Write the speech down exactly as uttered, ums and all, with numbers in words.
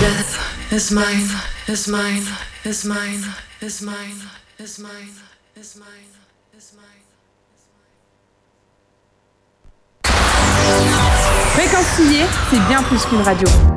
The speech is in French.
Death is mine, is mine, is mine, is mine, is mine, is mine, is mine. Fréquence Pillée, c'est bien plus qu'une radio.